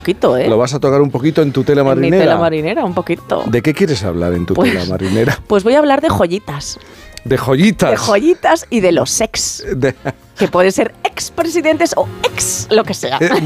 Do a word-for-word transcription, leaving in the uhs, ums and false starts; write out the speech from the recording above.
poquito, ¿eh? Lo vas a tocar un poquito en tu tela marinera. En mi tela marinera, un poquito. ¿De qué quieres hablar en tu pues, tela marinera? Pues voy a hablar de joyitas. De joyitas. De joyitas y de los ex. De... Que pueden ser expresidentes o ex lo que sea.